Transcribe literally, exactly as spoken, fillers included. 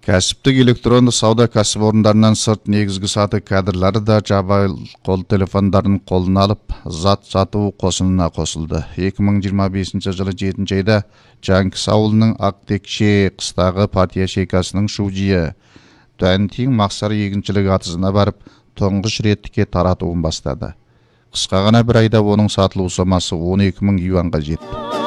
Кәсіптік электронды сауда кәсіпорындарынан сырт негізгі саты кадрлары да жабайы қол телефондарын қолына алып, зат сату қосынына қосылды. екі мың жиырма бесінші жылы жетінші айда Жанкис ауылының Ақтекше қыстағы партия шекасының шужиы Туантин мақсар егіншілік атысына барып, тұңғыш реттіке таратуын бастады. Қысқа ғана бір айда оның сатылу сомасы он екі мың юанға жетті.